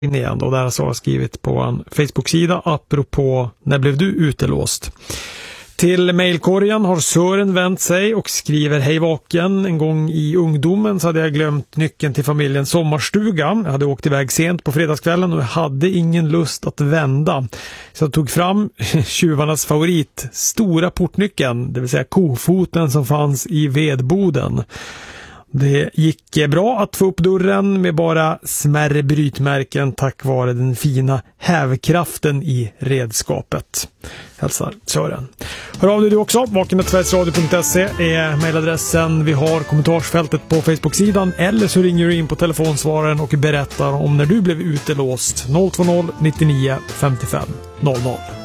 in igen då. Där har Sara skrivit på en Facebook-sida apropå när blev du utelåst. Till mejlkorgen har Sören vänt sig och skriver: hej vaken, en gång i ungdomen så hade jag glömt nyckeln till familjens sommarstuga. Jag hade åkt iväg sent på fredagskvällen och jag hade ingen lust att vända. Så jag tog fram tjuvarnas favorit, stora portnyckeln, det vill säga kofoten som fanns i vedboden. Det gick bra att få upp dörren med bara smärre brytmärken tack vare den fina hävkraften i redskapet. Hälsar Sören. Hör av dig du också. vaken@sverigesradio.se är mejladressen. Vi har kommentarsfältet på Facebook-sidan eller så ringer du in på telefonsvararen och berättar om när du blev utelåst. 020 99 55 00.